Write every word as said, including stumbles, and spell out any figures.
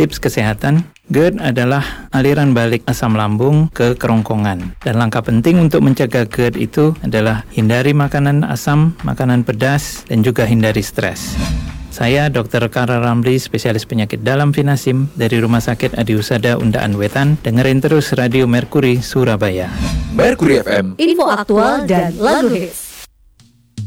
Tips kesehatan, GERD adalah aliran balik asam lambung ke kerongkongan. Dan langkah penting untuk mencegah GERD itu adalah hindari makanan asam, makanan pedas, dan juga hindari stres. Saya dokter Kara Ramli, spesialis penyakit dalam Vinasim dari Rumah Sakit Adi Husada Undaan Wetan. Dengerin terus Radio Merkuri Surabaya. Merkuri F M, info aktual dan lagu hits.